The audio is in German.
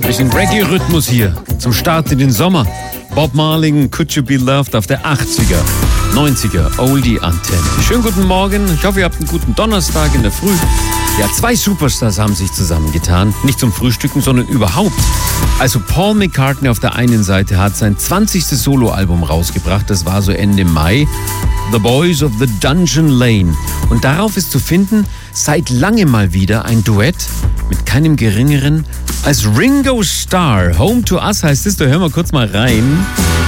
Bisschen Reggae-Rhythmus hier zum Start in den Sommer. Bob Marley, Could You Be Loved auf der 80er, 90er Oldie-Antenne. Schönen guten Morgen. Ich hoffe, ihr habt einen guten Donnerstag in der Früh. Ja, 2 Superstars haben sich zusammengetan. Nicht zum Frühstücken, sondern überhaupt. Also Paul McCartney auf der einen Seite hat sein 20. Soloalbum rausgebracht. Das war so Ende Mai. The Boys of the Dungeon Lane. Und darauf ist zu finden, seit langem mal wieder ein Duett mit keinem geringeren als Ringo Starr. Home to Us heißt es, da hören wir kurz mal rein.